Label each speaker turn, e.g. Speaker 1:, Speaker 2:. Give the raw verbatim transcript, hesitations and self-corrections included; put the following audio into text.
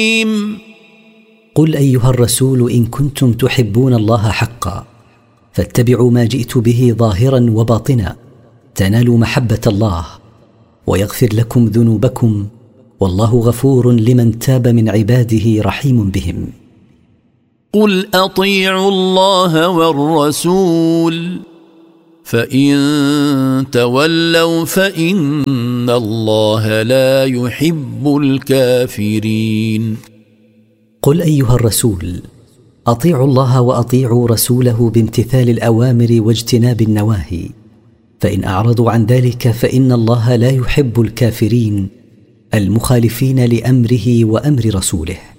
Speaker 1: قل أيها الرسول إن كنتم تحبون الله حقا فاتبعوا ما جئت به ظاهرا وباطنا تنالوا محبة الله ويغفر لكم ذنوبكم والله غفور لمن تاب من عباده رحيم بهم.
Speaker 2: قل أطيعوا الله والرسول فإن تولوا فإن الله لا يحب الكافرين.
Speaker 1: قل أيها الرسول أطيعوا الله وأطيعوا رسوله بامتثال الأوامر واجتناب النواهي فإن أعرضوا عن ذلك فإن الله لا يحب الكافرين المخالفين لأمره وأمر رسوله.